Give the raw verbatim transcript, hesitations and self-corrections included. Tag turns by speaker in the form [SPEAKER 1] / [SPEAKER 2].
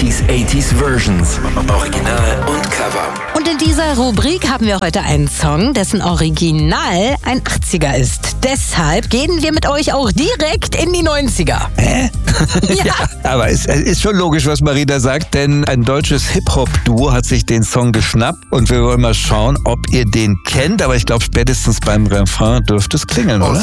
[SPEAKER 1] neunziger, achtziger Versions. Original und Cover.
[SPEAKER 2] Und in dieser Rubrik haben wir heute einen Song, dessen Original ein achtziger ist. Deshalb gehen wir mit euch auch direkt in die neunziger.
[SPEAKER 3] Hä?
[SPEAKER 2] Ja.
[SPEAKER 3] Ja, aber es ist schon logisch, was Marina sagt, denn ein deutsches Hip-Hop-Duo hat sich den Song geschnappt und wir wollen mal schauen, ob ihr den kennt. Aber ich glaube, spätestens beim Refrain dürfte es klingeln, oder?